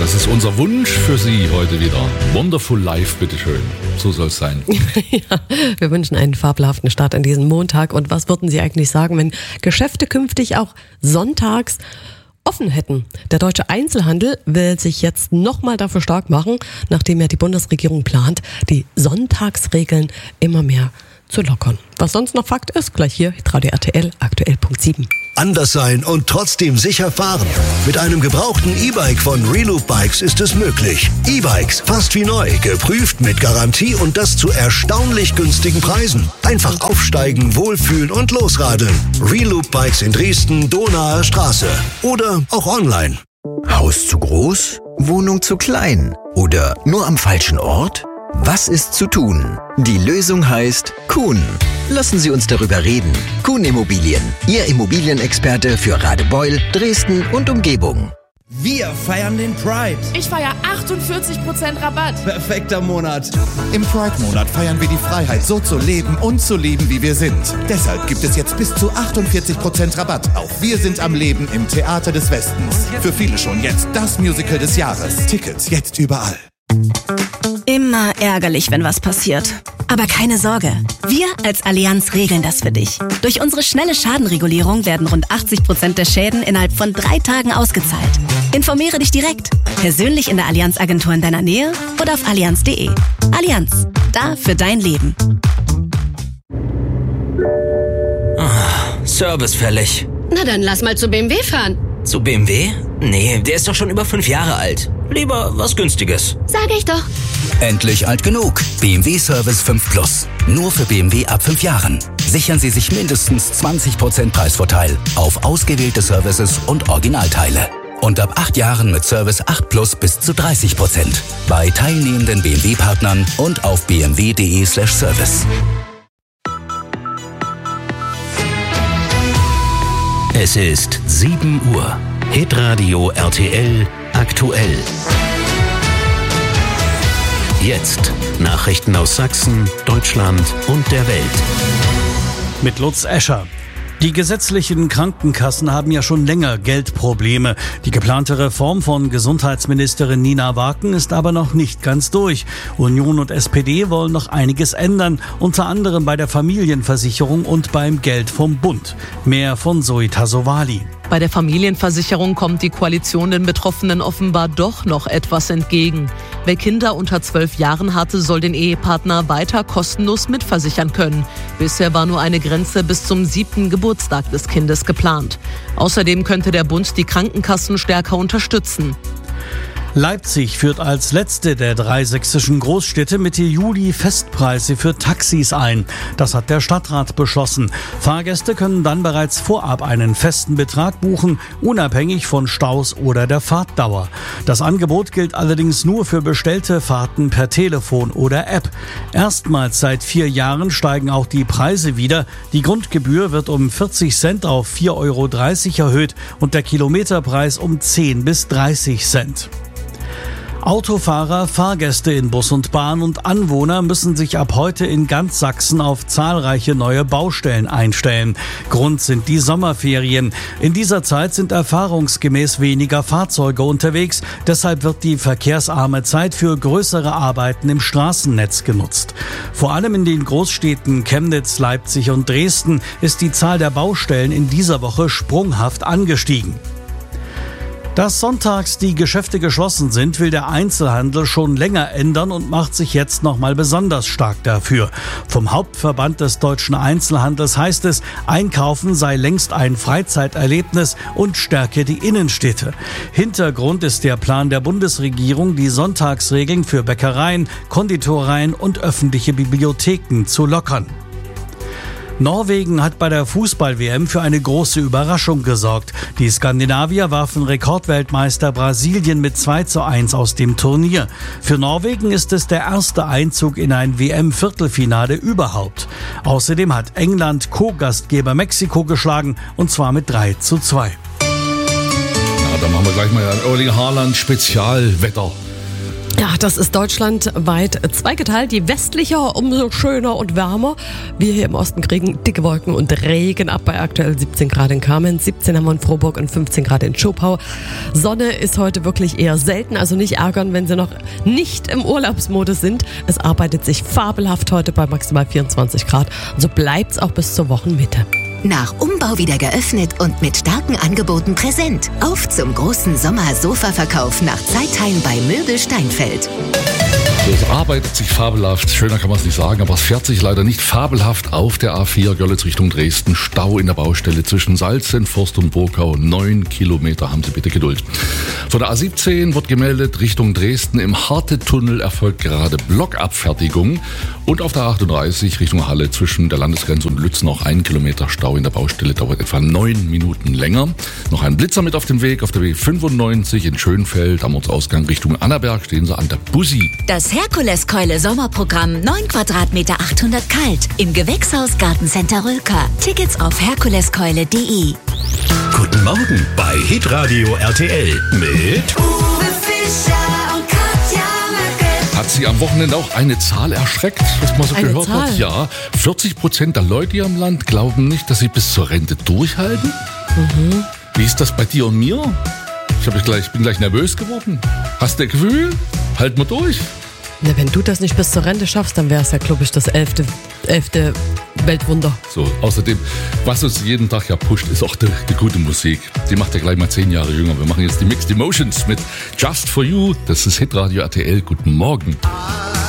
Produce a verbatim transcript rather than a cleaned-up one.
Das ist unser Wunsch für Sie heute wieder. Wonderful Life, bitteschön. So soll es sein. Ja, wir wünschen einen fabelhaften Start an diesem Montag. Und was würden Sie eigentlich sagen, wenn Geschäfte künftig auch sonntags offen hätten? Der deutsche Einzelhandel will sich jetzt nochmal dafür stark machen, nachdem ja die Bundesregierung plant, die Sonntagsregeln immer mehr zu lockern. Was sonst noch Fakt ist, gleich hier, Radio R T L, aktuell Punkt sieben. Anders sein und trotzdem sicher fahren. Mit einem gebrauchten E-Bike von Reloop Bikes ist es möglich. E-Bikes, fast wie neu, geprüft mit Garantie und das zu erstaunlich günstigen Preisen. Einfach aufsteigen, wohlfühlen und losradeln. Reloop Bikes in Dresden, Donaer Straße. Oder auch online. Haus zu groß? Wohnung zu klein? Oder nur am falschen Ort? Was ist zu tun? Die Lösung heißt Kuhn. Lassen Sie uns darüber reden. Kuhn Immobilien, Ihr Immobilienexperte für Radebeul, Dresden und Umgebung. Wir feiern den Pride. Ich feiere achtundvierzig Prozent Rabatt. Perfekter Monat. Im Pride-Monat feiern wir die Freiheit, so zu leben und zu lieben, wie wir sind. Deshalb gibt es jetzt bis zu achtundvierzig Prozent Rabatt auf Wir sind am Leben im Theater des Westens. Für viele schon jetzt das Musical des Jahres. Tickets jetzt überall. Immer ärgerlich, wenn was passiert. Aber keine Sorge, wir als Allianz regeln das für dich. Durch unsere schnelle Schadenregulierung werden rund achtzig Prozent der Schäden innerhalb von drei Tagen ausgezahlt. Informiere dich direkt, persönlich in der Allianz-Agentur in deiner Nähe oder auf allianz punkt de. Allianz, da für dein Leben. Oh, Service fällig. Na dann lass mal zu B M W fahren. Zu B M W? Nee, der ist doch schon über fünf Jahre alt. Lieber was Günstiges. Sag ich doch. Endlich alt genug. B M W Service fünf Plus. Nur für B M W ab fünf Jahren. Sichern Sie sich mindestens zwanzig Prozent Preisvorteil auf ausgewählte Services und Originalteile. Und ab acht Jahren mit Service acht Plus bis zu dreißig Prozent. Bei teilnehmenden B M W-Partnern und auf b m w punkt de slash service. Es ist sieben Uhr. Hitradio R T L aktuell. Jetzt Nachrichten aus Sachsen, Deutschland und der Welt. Mit Lutz Escher. Die gesetzlichen Krankenkassen haben ja schon länger Geldprobleme. Die geplante Reform von Gesundheitsministerin Nina Waken ist aber noch nicht ganz durch. Union und S P D wollen noch einiges ändern, unter anderem bei der Familienversicherung und beim Geld vom Bund. Mehr von Zoe Tassovali. Bei der Familienversicherung kommt die Koalition den Betroffenen offenbar doch noch etwas entgegen. Wer Kinder unter zwölf Jahren hatte, soll den Ehepartner weiter kostenlos mitversichern können. Bisher war nur eine Grenze bis zum siebten Geburtstag des Kindes geplant. Außerdem könnte der Bund die Krankenkassen stärker unterstützen. Leipzig führt als letzte der drei sächsischen Großstädte Mitte Juli Festpreise für Taxis ein. Das hat der Stadtrat beschlossen. Fahrgäste können dann bereits vorab einen festen Betrag buchen, unabhängig von Staus oder der Fahrtdauer. Das Angebot gilt allerdings nur für bestellte Fahrten per Telefon oder App. Erstmals seit vier Jahren steigen auch die Preise wieder. Die Grundgebühr wird um vierzig Cent auf vier Euro dreißig erhöht und der Kilometerpreis um zehn bis dreißig Cent. Autofahrer, Fahrgäste in Bus und Bahn und Anwohner müssen sich ab heute in ganz Sachsen auf zahlreiche neue Baustellen einstellen. Grund sind die Sommerferien. In dieser Zeit sind erfahrungsgemäß weniger Fahrzeuge unterwegs. Deshalb wird die verkehrsarme Zeit für größere Arbeiten im Straßennetz genutzt. Vor allem in den Großstädten Chemnitz, Leipzig und Dresden ist die Zahl der Baustellen in dieser Woche sprunghaft angestiegen. Dass sonntags die Geschäfte geschlossen sind, will der Einzelhandel schon länger ändern und macht sich jetzt nochmal besonders stark dafür. Vom Hauptverband des deutschen Einzelhandels heißt es, Einkaufen sei längst ein Freizeiterlebnis und stärke die Innenstädte. Hintergrund ist der Plan der Bundesregierung, die Sonntagsregeln für Bäckereien, Konditoreien und öffentliche Bibliotheken zu lockern. Norwegen hat bei der Fußball-W M für eine große Überraschung gesorgt. Die Skandinavier warfen Rekordweltmeister Brasilien mit zwei zu eins aus dem Turnier. Für Norwegen ist es der erste Einzug in ein W M-Viertelfinale überhaupt. Außerdem hat England Co-Gastgeber Mexiko geschlagen, und zwar mit drei zu zwei. Ja, dann machen wir gleich mal ein Erling Haaland Spezialwetter. Ja, das ist deutschlandweit zweigeteilt. Je westlicher, umso schöner und wärmer. Wir hier im Osten kriegen dicke Wolken und Regen ab bei aktuell siebzehn Grad in Kamenz, siebzehn haben wir in Frohburg und fünfzehn Grad in Schopau. Sonne ist heute wirklich eher selten, also nicht ärgern, wenn Sie noch nicht im Urlaubsmodus sind. Es arbeitet sich fabelhaft heute bei maximal vierundzwanzig Grad. Und so bleibt's auch bis zur Wochenmitte. Nach Umbau wieder geöffnet und mit starken Angeboten präsent. Auf zum großen Sommer-Sofa-Verkauf nach Zeithain bei Möbel Steinfeld. Es arbeitet sich fabelhaft, schöner kann man es nicht sagen, aber es fährt sich leider nicht fabelhaft auf der A vier Görlitz Richtung Dresden. Stau in der Baustelle zwischen Salzenforst und Burkau. Neun Kilometer, haben Sie bitte Geduld. Von der A siebzehn wird gemeldet, Richtung Dresden im Harte-Tunnel erfolgt gerade Blockabfertigung. Und auf der achtunddreißig Richtung Halle zwischen der Landesgrenze und Lütz noch ein Kilometer Stau in der Baustelle, dauert etwa neun Minuten länger. Noch ein Blitzer mit auf dem Weg, auf der B fünfundneunzig in Schönfeld, am Ortsausgang Richtung Annaberg stehen Sie an der Bussi. Das Herkuleskeule Sommerprogramm, neun Quadratmeter achthundert kalt, im Gewächshaus Gartencenter Rülker. Tickets auf herkuleskeule punkt de. Guten Morgen bei Hitradio R T L mit Uwe Fischer und Katja Möcke. Hat Sie am Wochenende auch eine Zahl erschreckt, was man so Eine gehört Zahl? hat? Ja, vierzig Prozent der Leute hier im Land glauben nicht, dass sie bis zur Rente durchhalten. Mhm. Wie ist das bei dir und mir? Ich, hab gleich, bin gleich nervös geworden. Hast du ein Gefühl? Halten wir durch. Na, wenn du das nicht bis zur Rente schaffst, dann wäre es ja, glaube ich, das elfte, elfte Weltwunder. So, außerdem, was uns jeden Tag ja pusht, ist auch die, die gute Musik. Die macht ja gleich mal zehn Jahre jünger. Wir machen jetzt die Mixed Emotions mit Just For You. Das ist Hitradio R T L. Guten Morgen.